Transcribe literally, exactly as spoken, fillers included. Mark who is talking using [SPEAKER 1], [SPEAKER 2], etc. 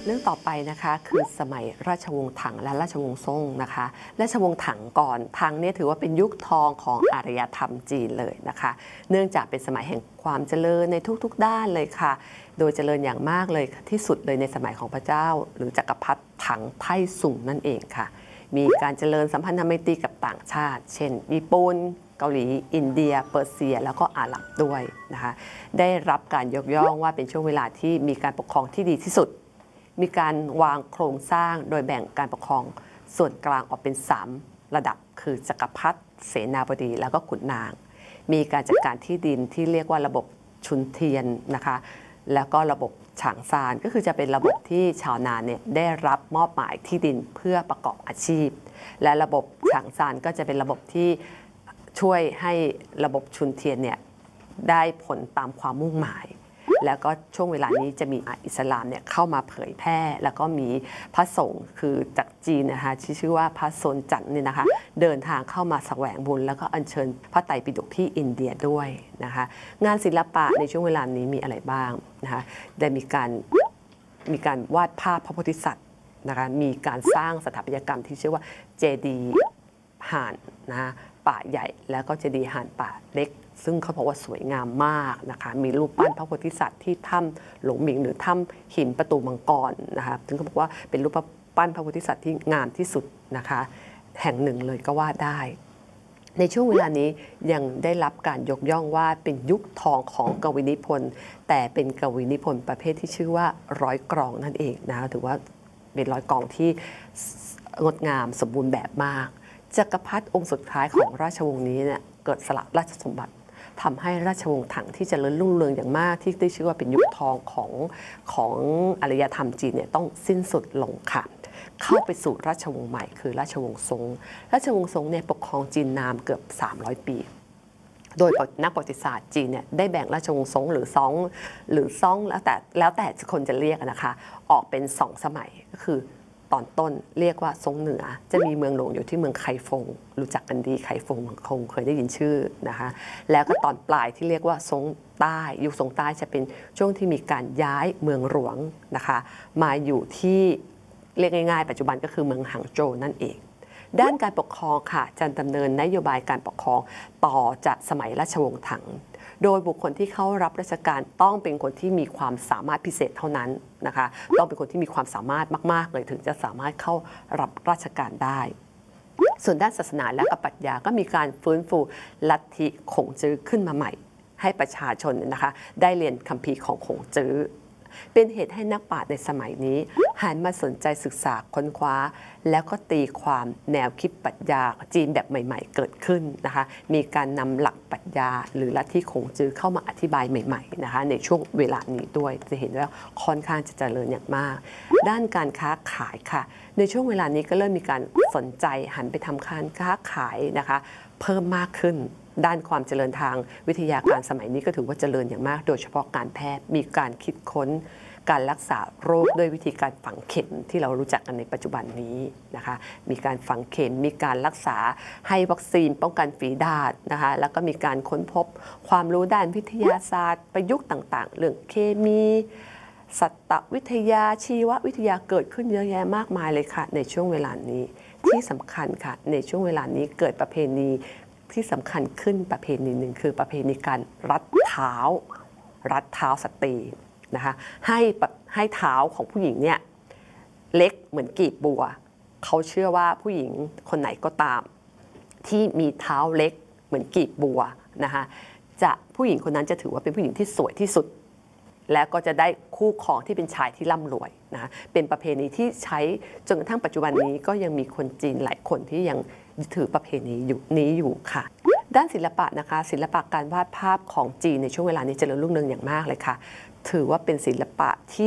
[SPEAKER 1] เรื่องต่อไปนะคะคือสมัยราชวงศ์ถังและราชวงศ์ซ่งนะคะราชวงศ์ถังก่อนถังเนี่ยถือว่าเป็นยุคทองของอารยธรรมจีนเลยนะคะเนื่องจากเป็นสมัยแห่งความเจริญในทุกๆด้านเลยค่ะโดยเจริญอย่างมากเลยที่สุดเลยในสมัยของพระเจ้าหรือจักรพรรดิถังไทสุงนั่นเองค่ะมีการเจริญสัมพันธไมตรีกับต่างชาติเช่นญี่ปุ่นเกาหลีอินเดียเปอร์เซียแล้วก็อาหรับด้วยนะคะได้รับการยกย่องว่าเป็นช่วงเวลาที่มีการปกครองที่ดีที่สุดมีการวางโครงสร้างโดยแบ่งการปกครองส่วนกลางออกเป็นสามระดับคือจักรพรรดิเสนาบดีแล้วก็ขุนนางมีการจัดการที่ดินที่เรียกว่าระบบชุนเทียนนะคะแล้วก็ระบบฉางซานก็คือจะเป็นระบบที่ชาวนาเนี่ยได้รับมอบหมายที่ดินเพื่อประกอบอาชีพและระบบฉางซานก็จะเป็นระบบที่ช่วยให้ระบบชุนเทียนเนี่ยได้ผลตามความมุ่งหมายแล้วก็ช่วงเวลานี้จะมีอิสลามเนี่ยเข้ามาเผยแพร่แล้วก็มีพระสงฆ์คือจากจีนนะคะที่ชื่อว่าพระโซนจันทร์เนี่ยนะคะเดินทางเข้ามาแสวงบุญแล้วก็อัญเชิญพระไตรปิฎกที่อินเดียด้วยนะคะงานศิลปะในช่วงเวลานี้มีอะไรบ้างนะคะได้มีการมีการวาดภาพพระโพธิสัตว์นะคะมีการสร้างสถาปัตยกรรมที่ชื่อว่าเจดีย์ห่านนะป่าใหญ่แล้วก็เจดีย์ห่านป่าเล็กซึ่งเขาบอกว่าสวยงามมากนะคะมีรูปปั้นพระโพธิสัตว์ที่ถ้ำหลงหมิงหรือถ้ำหินประตูมังกรนะคะซึ่งเขาบอกว่าเป็นรูปปั้นพระโพธิสัตว์ที่งามที่สุดนะคะแห่งหนึ่งเลยก็ว่าได้ในช่วงเวลานี้ยังได้รับการยกย่องว่าเป็นยุคทองของกวีนิพนธ์แต่เป็นกวีนิพนธ์ประเภทที่ชื่อว่าร้อยกรองนั่นเองนะคะถือว่าเป็นร้อยกรองที่งดงามสมบูรณ์แบบมากจักรพรรดิองค์สุดท้ายของราชวงศ์นี้เนี่ยเกิดสละราชสมบัติทำให้ราชวงศ์ถังที่เจริญรุ่งเรืองอย่างมากที่ได้ชื่อว่าเป็นยุคทองของของอารยธรรมจีนเนี่ยต้องสิ้นสุดลงค่ะเข้าไปสู่ราชวงศ์ใหม่คือราชวงศ์ซ่งราชวงศ์ซ่งเนี่ยปกครองจีนนานเกือบสามร้อยปีโดยนักประวัติศาสตร์จีนเนี่ยได้แบ่งราชวงศ์ซ่งหรือซ่องหรือซ่องแล้วแต่แล้วแต่คนจะเรียกนะคะออกเป็นสองสมัยก็คือตอนต้นเรียกว่าซ่งเหนือจะมีเมืองหลวงอยู่ที่เมืองไคฟงรู้จักกันดีไคฟงคงเคยได้ยินชื่อนะคะแล้วก็ตอนปลายที่เรียกว่าซ่งใต้ยุคซ่งใต้จะเป็นช่วงที่มีการย้ายเมืองหลวงนะคะมาอยู่ที่เรียกง่ายๆปัจจุบันก็คือเมืองหางโจวนั่นเองด้านการปกครองค่ะจะดำเนินนโยบายการปกครองต่อจากสมัยราชวงศ์ถังโดยบุคคลที่เข้ารับราชการต้องเป็นคนที่มีความสามารถพิเศษเท่านั้นนะคะต้องเป็นคนที่มีความสามารถมากๆเลยถึงจะสามารถเข้ารับราชการได้ส่วนด้านศาสนาและปรัชญาก็มีการฟื้นฟูลัทธิขงจื้อขึ้นมาใหม่ให้ประชาชนนะคะได้เรียนคัมภีร์ของขงจื้อเป็นเหตุให้นักปราชญ์ในสมัยนี้หันมาสนใจศึกษาค้นคว้าแล้วก็ตีความแนวคิดปรัชญาจีนแบบใหม่ๆเกิดขึ้นนะคะมีการนำหลักปรัชญาหรือลัทธิขงจื้อเข้ามาอธิบายใหม่ๆนะคะในช่วงเวลานี้ด้วยจะเห็นว่าค่อนข้างจะเจริญอย่างมากด้านการค้าขายค่ะในช่วงเวลานี้ก็เริ่มมีการสนใจหันไปทำการค้าขายนะคะเพิ่มมากขึ้นด้านความเจริญทางวิทยาการสมัยนี้ก็ถือว่าเจริญอย่างมากโดยเฉพาะการแพทย์มีการคิดค้นการรักษาโรคด้วยวิธีการฝังเข็มที่เรารู้จักกันในปัจจุบันนี้นะคะมีการฝังเข็มมีการรักษาให้วัคซีนป้องกันฝีดาษนะคะแล้วก็มีการค้นพบความรู้ด้านวิทยาศาสตร์ประยุกต์ต่างๆเรื่องเคมีสัตววิทยาชีววิทยาเกิดขึ้นเยอะแยะมากมายเลยค่ะในช่วงเวลานี้ที่สำคัญค่ะในช่วงเวลานี้เกิดประเพณีที่สำคัญขึ้นประเพณีหนึ่งคือประเพณีการรัดเท้ารัดเท้าสตรีนะคะให้ให้เท้าของผู้หญิงเนี่ยเล็กเหมือนกีบบัวเขาเชื่อว่าผู้หญิงคนไหนก็ตามที่มีเท้าเล็กเหมือนกีบบัวนะคะจะผู้หญิงคนนั้นจะถือว่าเป็นผู้หญิงที่สวยที่สุดแล้วก็จะได้คู่ครองที่เป็นชายที่ร่ำรวยนะคะเป็นประเพณีที่ใช้จนกระทั่งปัจจุบันนี้ก็ยังมีคนจีนหลายคนที่ยังถือประเพณีอยู่นี้อยู่ค่ะด้านศิลปะนะคะศิลปะการวาดภาพของจีนในช่วงเวลานี้เจริญรุ่งเรืองอย่างมากเลยค่ะถือว่าเป็นศิลปะที่